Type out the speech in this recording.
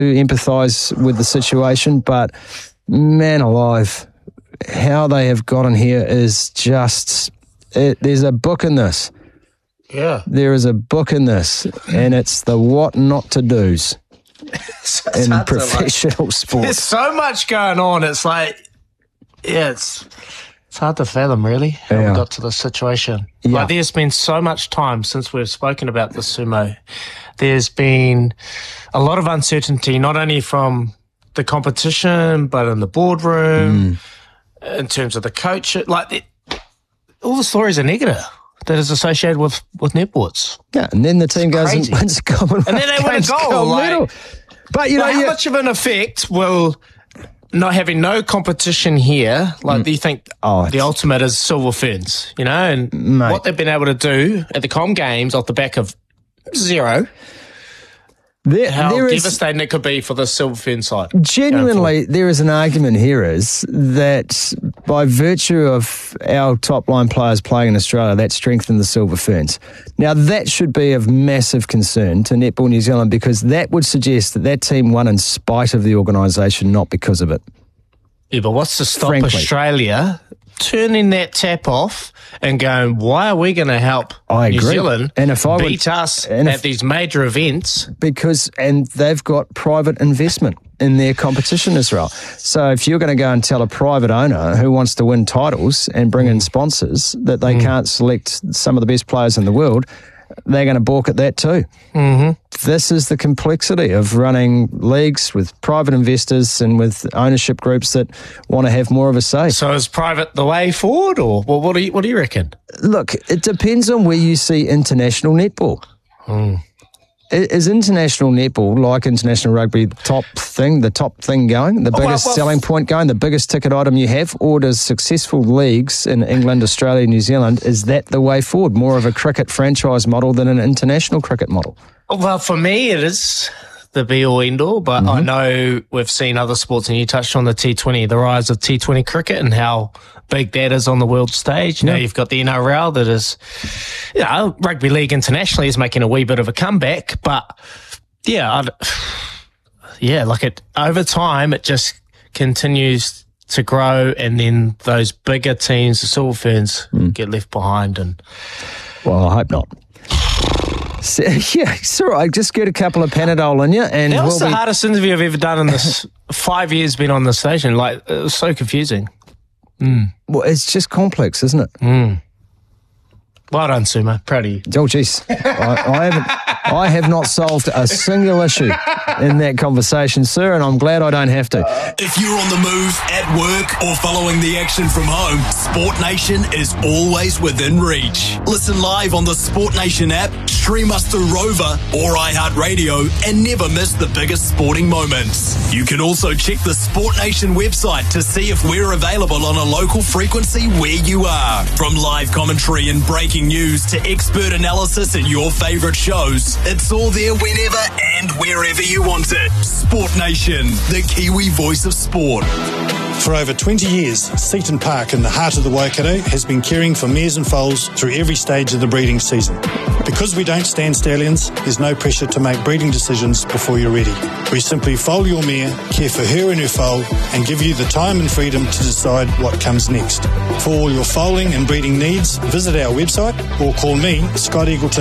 empathise with the situation, but man alive, how they have gotten here is just... there's a book in this. Yeah. There is a book in this, and it's the what not to do's in professional sport. There's so much going on. It's like, it's hard to fathom, really, how we got to this situation. Yeah. Like, there's been so much time since we've spoken about this, Sumo. There's been a lot of uncertainty, not only from the competition, but in the boardroom, in terms of the coach. Like, all the stories are negative that is associated with netballs. Yeah, and then the team goes and wins a Commonwealth. And then they win a gold. Like, but, you know, how much of an effect will not having no competition here, like, do you think the ultimate is Silver Ferns, you know, and what they've been able to do at the Com Games off the back of zero, how devastating it could be for the Silver Fern side. Genuinely, there is an argument here is that by virtue of our top-line players playing in Australia, that strengthened the Silver Ferns. Now, that should be of massive concern to Netball New Zealand, because that would suggest that team won in spite of the organisation, not because of it. Yeah, but what's to stop Australia turning that tap off and going, why are we going to help New Zealand beat us at these major events? And they've got private investment in their competition, Israel. So if you're going to go and tell a private owner who wants to win titles and bring in sponsors that they can't select some of the best players in the world, they're going to balk at that too. Mm-hmm. This is the complexity of running leagues with private investors and with ownership groups that want to have more of a say. So is private the way forward, or what do you reckon? Look, it depends on where you see international netball. Is international netball, like international rugby, the top thing going, the biggest selling point going, the biggest ticket item you have? Or does successful leagues in England, Australia, New Zealand, is that the way forward? More of a cricket franchise model than an international cricket model? Well, for me, it is the be-all, end-all, but I know we've seen other sports, and you touched on the T20, the rise of T20 cricket and how big that is on the world stage. Now you've got the NRL that is, you know, rugby league internationally is making a wee bit of a comeback, but over time it just continues to grow, and then those bigger teams, the Silver Ferns, get left behind. And well, I hope not. So, it's all right. Just get a couple of Panadol in you. And that was the hardest interview I've ever done in this 5 years been on the station. Like, it was so confusing. Well, it's just complex, isn't it? Well done, Sumo. Proud of you. Oh, geez. I have not solved a single issue in that conversation, sir, and I'm glad I don't have to. If you're on the move, at work, or following the action from home, Sport Nation is always within reach. Listen live on the Sport Nation app, stream us through Rover or iHeartRadio, and never miss the biggest sporting moments. You can also check the Sport Nation website to see if we're available on a local frequency where you are. From live commentary and breaking news to expert analysis and your favourite shows, it's all there whenever and wherever you want it. Sport Nation, the Kiwi voice of sport. For over 20 years, Seaton Park in the heart of the Waikato has been caring for mares and foals through every stage of the breeding season. Because we don't stand stallions, there's no pressure to make breeding decisions before you're ready. We simply foal your mare, care for her and her foal, and give you the time and freedom to decide what comes next. For all your foaling and breeding needs, visit our website or call me, Scott Eagleton,